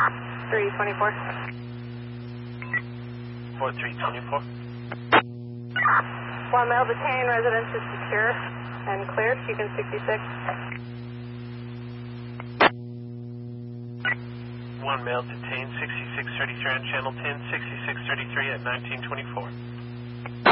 324. 4324. One male detained, residence is secure and cleared. Beacon 66. One male detained, 6633 on channel 10, 6633 at 1924.